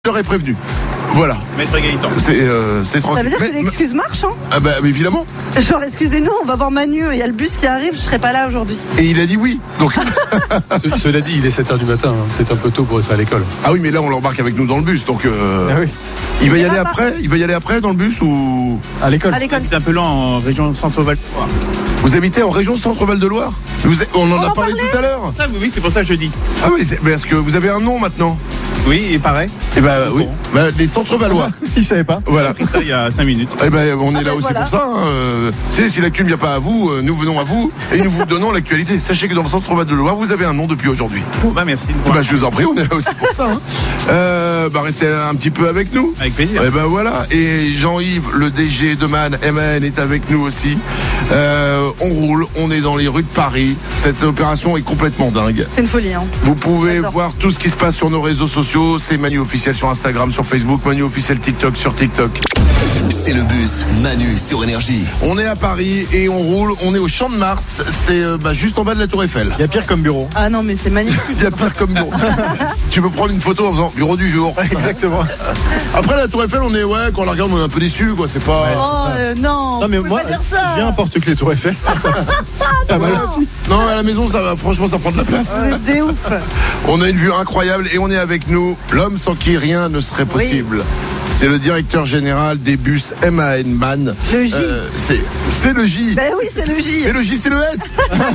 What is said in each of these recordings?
Je leur ai prévenu. Voilà. Maître Gaëtan. C'est tranquille. Ça veut dire que l'excuse marche, hein? Ah bah évidemment. Genre, excusez-nous, on va voir Manu, il y a le bus qui arrive, je serai pas là aujourd'hui. Et il a dit oui. Donc. Cela dit, il est 7h du matin, hein. C'est un peu tôt pour être à l'école. Ah oui, mais là on l'embarque avec nous dans le bus, donc. Ah oui. Il va y aller après. Il va y aller après dans le bus ou À l'école. À l'école. J'habite un peu lent en région Centre-Val. vous habitez en région Centre-Val de Loire? On en a parlé tout à l'heure. Ça, oui, c'est pour ça que je dis. Ah oui, parce que vous avez un nom maintenant. Oui, il paraît. Eh ben oui. Bah, les Centre-Valois. Il savait pas. Voilà. J'ai appris ça il y a 5 minutes. Eh ben on est là ben aussi voilà. pour ça. Hein. Tu sais, si l'actu ne vient pas à vous, nous venons à vous et nous vous donnons l'actualité. Sachez que dans le Centre-Val de Loire, vous avez un nom depuis aujourd'hui. Bon, bah merci. Bah je vous en prie, on est là aussi pour ça. Hein. Bah restez un petit peu avec nous. Avec plaisir. Et ben voilà. Et Jean-Yves, le DG de MAN, est avec nous aussi. On roule, on est dans les rues de Paris. Cette opération est complètement dingue. C'est une folie, hein. Vous pouvez J'adore. voir tout ce qui se passe sur nos réseaux sociaux. C'est Manu officiel sur Instagram, sur Facebook, Manu officiel TikTok sur TikTok. C'est le bus Manu sur Énergie. On est à Paris et on roule. On est au Champ de Mars. C'est juste en bas de la Tour Eiffel. Il y a pire comme bureau. Ah non, mais c'est magnifique. Il y a pire comme bureau. Tu peux prendre une photo en faisant bureau du jour. Exactement. Après la Tour Eiffel, on est quand on la regarde, on est un peu déçu, quoi. C'est pas. Oh non, Non mais vous pouvez moi, pas dire ça. j'ai un porte-clés Tour Eiffel. Pas mal aussi. Non, à la maison, ça va. Franchement, ça prend de la place. C'est des ouf. On a une vue incroyable et on est avec nous l'homme sans qui rien ne serait possible. C'est le directeur général des bus MAN. Le J. C'est le J. Ben oui, c'est le J. Et le J, c'est le S.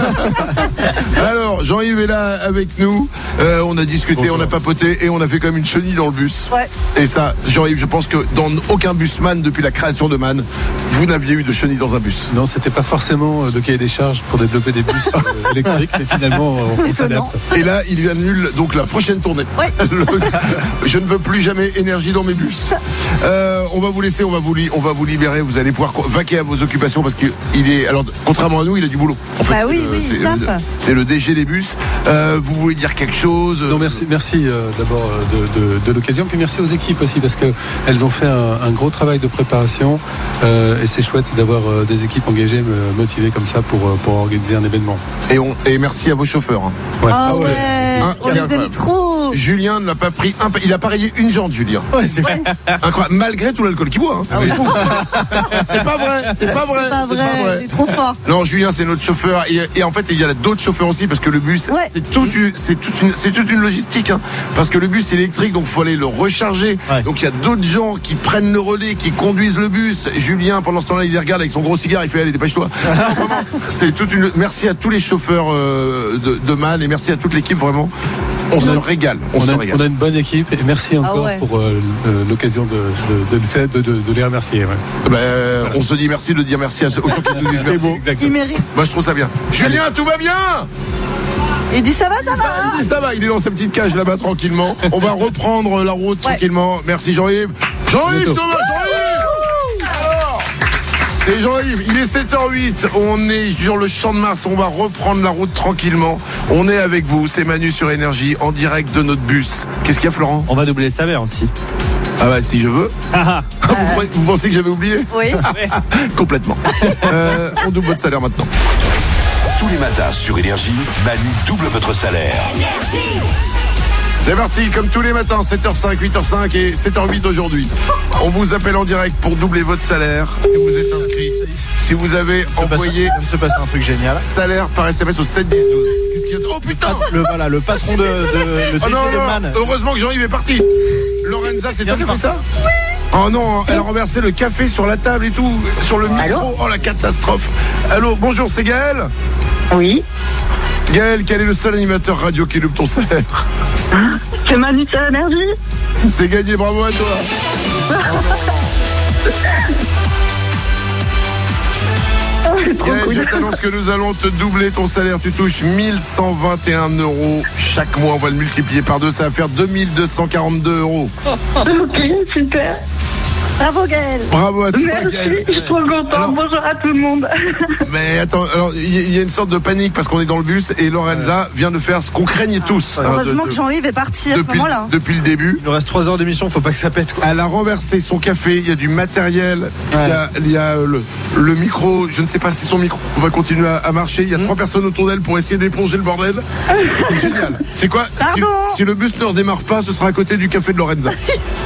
Alors, Jean-Yves est là avec nous. On a discuté, on a papoté et on a fait comme une chenille dans le bus. Ouais. Et ça, Jean-Yves, je pense que dans aucun bus MAN depuis la création de MAN, vous n'aviez eu de chenille dans un bus. Non, c'était pas forcément le cahier des charges pour développer des bus électriques, mais finalement, on s'adapte. Et là, il annule donc la prochaine tournée. Ouais. Je ne veux plus jamais énergie dans mes bus. On va vous laisser, on va vous libérer. Vous allez pouvoir vaquer à vos occupations parce qu'il est. Alors, contrairement à nous, il a du boulot. En fait, Bah oui, c'est le DG des bus. Vous voulez dire quelque chose? Non, merci d'abord de l'occasion, puis merci aux équipes aussi parce que elles ont fait un gros travail de préparation et c'est chouette d'avoir des équipes engagées, motivées comme ça pour organiser un événement. Et merci à vos chauffeurs. Hein. Ouais. Ah ouais, Ah, on c'est les incroyable. aime trop. Julien ne l'a pas pris. Il a pas rayé une jante, Julien. Ouais, c'est vrai. Incroyable. Malgré tout l'alcool qu'il boit. Hein. C'est fou. C'est pas vrai. C'est pas vrai. C'est pas vrai, il est trop fort. Non, Julien, c'est notre chauffeur. Et en fait, il y a d'autres chauffeurs aussi parce que le bus, Ouais. c'est toute une logistique. Hein, parce que le bus est électrique, donc il faut aller le recharger. Ouais. Donc il y a d'autres gens qui prennent le relais, qui conduisent le bus. Julien, pendant ce temps-là, il les regarde avec son gros cigare. Il fait allez, dépêche-toi. Non, vraiment, c'est toute une. Merci à tous les chauffeurs de MAN et merci à toute l'équipe. Vraiment, on se régale. On On a une bonne équipe et merci encore ouais. pour l'occasion de les remercier. Ouais. On se dit merci de dire merci aux gens qui nous disent C'est merci. beau. Il mérite. Moi, je trouve ça bien. Julien, tout va bien? Il dit ça va. Il dit ça va, il est dans sa petite cage là-bas tranquillement. On va reprendre la route tranquillement. Merci Jean-Yves. Jean-Yves, Bientôt. Thomas, Jean-Yves. Alors, c'est Jean-Yves, il est 7h08. On est sur le Champ de Mars, on va reprendre la route tranquillement. On est avec vous, c'est Manu sur Énergie, en direct de notre bus. Qu'est-ce qu'il y a, Florent? On va doubler le salaire aussi. Ah bah si je veux. Vous pensez que j'avais oublié? Oui. Complètement. On double votre salaire maintenant. Tous les matins sur Énergie, Manu double votre salaire. C'est parti, comme tous les matins, 7h05, 8h05 et 7h08 aujourd'hui. On vous appelle en direct pour doubler votre salaire. Si vous êtes inscrit, si vous avez envoyé Il vient de se passer un truc génial. salaire par SMS au 7 10 12. Qu'est-ce qu'il y a? Oh putain! Le patron le Oh non, non, heureusement que Jean-Yves est parti. Lorenza, c'est toi qui as fait ça? Oui. Oh non, elle a renversé le café sur la table et tout, sur le micro. Oh la catastrophe. Allô, bonjour, c'est Gaël? Oui, Gaël, quel est le seul animateur radio qui loupe ton salaire? c'est Manu sur Énergie. C'est gagné, bravo à toi. C'est trop Gaël, cool. je t'annonce que nous allons te doubler ton salaire. Tu touches 1121 € chaque mois. On va le multiplier par 2. Ça va faire 2242 €. Ok, super. Bravo Gaël. Bravo à toi, Merci, Gaël. je suis trop contente. Alors- Bonjour à tout le monde. Mais attends, alors il y a une sorte de panique parce qu'on est dans le bus et Lorenza vient de faire ce qu'on craignait tous. hein, Heureusement que Jean-Yves est parti à ce depuis, moment-là. depuis le début. Il nous reste 3 heures d'émission, faut pas que ça pète, quoi. Elle a renversé son café, il y a du matériel, il y a le micro, je ne sais pas si son micro va continuer à marcher, il y a 3 personnes autour d'elle pour essayer d'éponger le bordel. C'est génial. C'est quoi si, Pardon. si le bus ne redémarre pas, ce sera à côté du café de Lorenza.